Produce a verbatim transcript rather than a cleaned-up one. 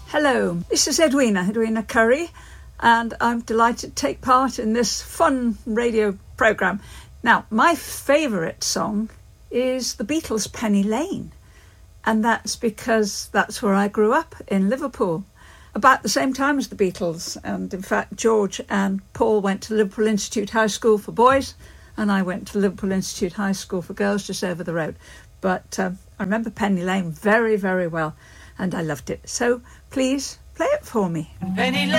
Hello, this is Edwina, Edwina Curry, and I'm delighted to take part in this fun radio programme. Now, my favourite song is the Beatles' Penny Lane, and that's because that's where I grew up, in Liverpool, about the same time as the Beatles. And in fact, George and Paul went to Liverpool Institute High School for boys, and I went to Liverpool Institute High School for girls just over the road. But um, I remember Penny Lane very, very well, and I loved it. So please play it for me. Penny Lane.